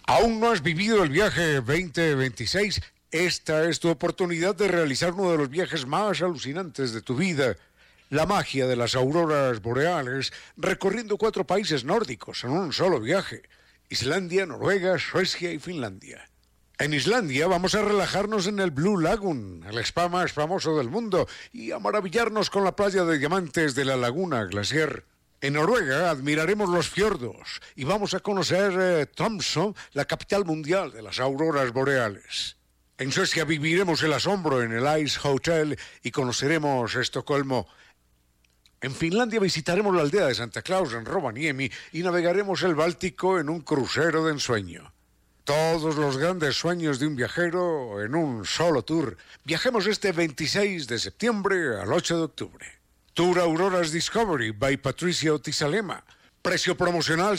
¿Aún no has vivido el viaje 2026? Esta es tu oportunidad de realizar uno de los viajes más alucinantes de tu vida. La magia de las auroras boreales, recorriendo 4 países nórdicos en un solo viaje: Islandia, Noruega, Suecia y Finlandia. En Islandia vamos a relajarnos en el Blue Lagoon, el spa más famoso del mundo, y a maravillarnos con la playa de diamantes de la Laguna Glaciar. En Noruega admiraremos los fiordos y vamos a conocer Tromsø, la capital mundial de las auroras boreales. En Suecia viviremos el asombro en el Ice Hotel y conoceremos Estocolmo. En Finlandia visitaremos la aldea de Santa Claus en Rovaniemi y navegaremos el Báltico en un crucero de ensueño. Todos los grandes sueños de un viajero en un solo tour. Viajemos este 26 de septiembre al 8 de octubre. Tour Auroras Discovery by Patricia Otisalema. Precio promocional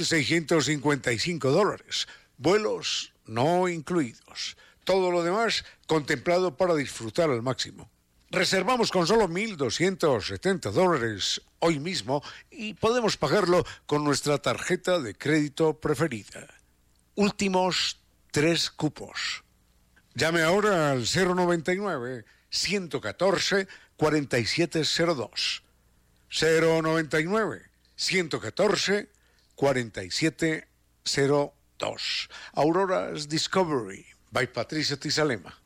$5,655. Vuelos no incluidos. Todo lo demás contemplado para disfrutar al máximo. Reservamos con solo $1,270 hoy mismo y podemos pagarlo con nuestra tarjeta de crédito preferida. Últimos 3 cupos. Llame ahora al 099-114-4702. 099-114-4702. Auroras Discovery by Patricia Tisalema.